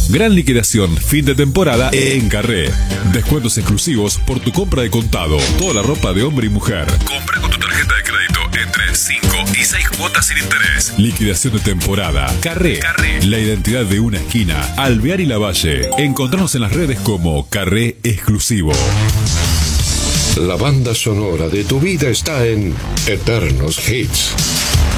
Gran liquidación fin de temporada en Carré. Descuentos exclusivos por tu compra de contado. Toda la ropa de hombre y mujer. Compra con tu tarjeta de crédito entre 5 y 6 cuotas sin interés. Liquidación de temporada. Carré. La identidad de una esquina. Alvear y Lavalle. Encontrarnos en las redes como Carré Exclusivo. La banda sonora de tu vida está en Eternos Hits.